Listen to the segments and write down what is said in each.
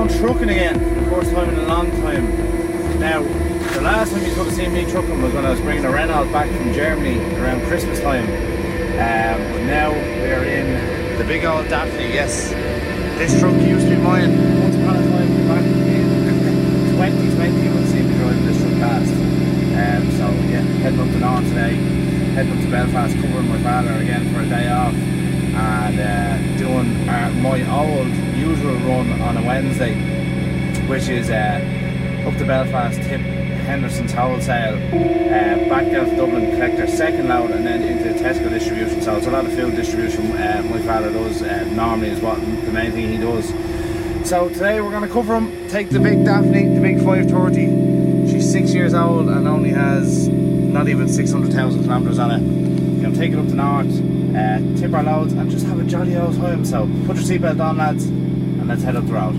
going trucking again, first time in a long time. Now, the last time you could have seen me trucking was when I was bringing a Renault back from Germany around Christmas time. But now we're in the big old Daphne. Yes, this truck used to be mine once upon a time back in 2020. You would have seen me driving this truck past. So yeah, heading up to North today, heading up to Belfast, covering my father again for a day off, and doing my old usual run on a Wednesday, which is up to Belfast, tip Henderson's wholesale, back down to Dublin, collect their second load, and then into the Tesco distribution. So it's a lot of food distribution. My father does normally, is what the main thing he does. So today we're going to cover him, take the big Daphne, the big 530. She's 6 years old and only has not even 600,000 kilometres on it. We're going to take it up to North, tip our loads, and just have a jolly old time. So put your seatbelt on, lads, and let's head up the road.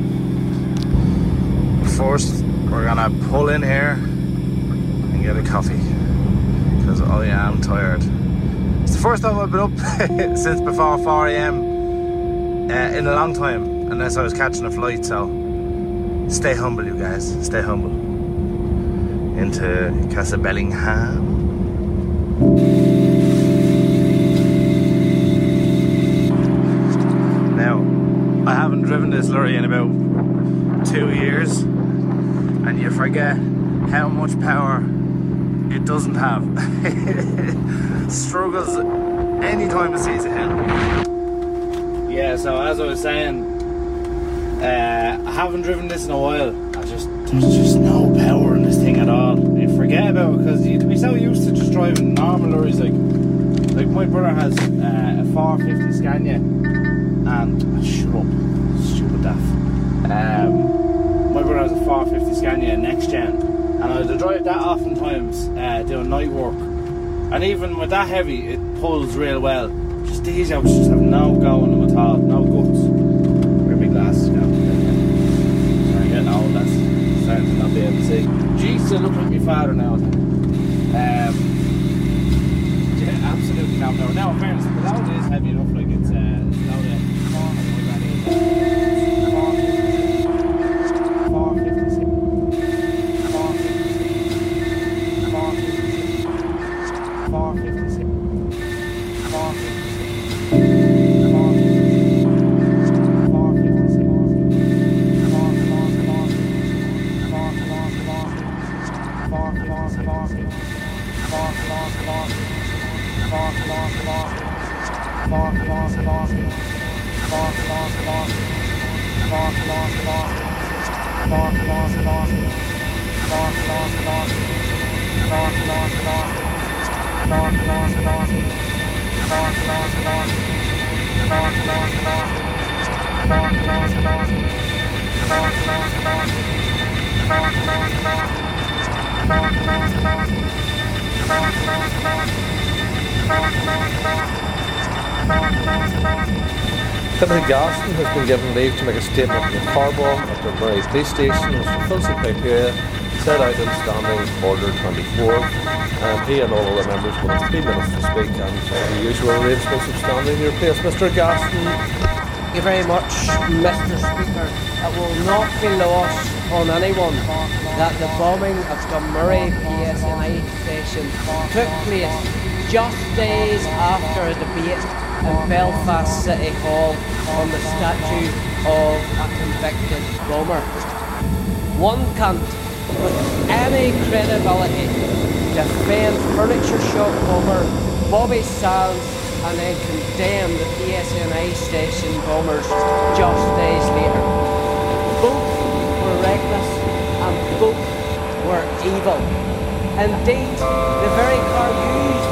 First, we're going to pull in here and get a coffee, because I am tired. It's the first time I've been up since before 4 AM in a long time, unless I was catching a flight. So stay humble, you guys, stay humble. Into Casa Bellingham. Now, I haven't driven this lorry in about 2 years, and you forget how much power it doesn't have. Struggles anytime it sees a hill. Yeah, so as I was saying, I haven't driven this in a while. There's just no power in this thing at all. You forget about it, because you'd be so used to just driving normal lorries. Like my brother has a 450 Scania, and shut up, stupid daft. My brother has a 450 Scania Next Gen, and I had to drive that oftentimes doing night work. And even with that heavy, it pulls real well. Just these jobs just have no go on them at all, no guts. Wear big glasses now. I'm getting old, that's starting to not be able to see. Jeez, I look like my father now. Yeah, absolutely no power. Now, in fairness, the load is heavy enough. Like it's loaded at Timothy Gaston has been given leave to make a statement in the car bomb at the Murray Police Station, which fulfills the criteria set out in Standing Order 24. He and all other members will have 3 minutes to speak, and the usual arrangements of standing in your place. Mr. Gaston. Thank you very much, Mr. Speaker. It will not be lost on anyone that the bombing of Dunmurry PSNI station took place just days after a debate in Belfast City Hall on the statue of a convicted bomber. One can't, with any credibility, defend furniture shop bomber Bobby Sands and then condemn the PSNI station bombers just days later. Both were reckless and both were evil. Indeed, the very car used